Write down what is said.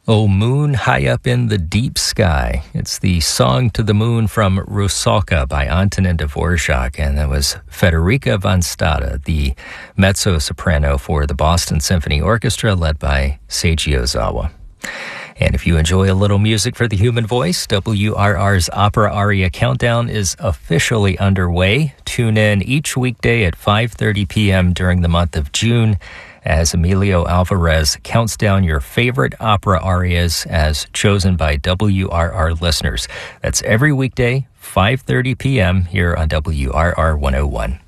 Oh, Moon High Up in the Deep Sky. It's the Song to the Moon from Rusalka by Antonin Dvorak, and that was Federica von Stade, the mezzo-soprano for the Boston Symphony Orchestra, led by Seiji Ozawa. And if you enjoy a little music for the human voice, WRR's Opera Aria Countdown is officially underway. Tune in each weekday at 5:30 p.m. during the month of June as Emilio Alvarez counts down your favorite opera arias as chosen by WRR listeners. That's every weekday, 5:30 p.m. here on WRR 101.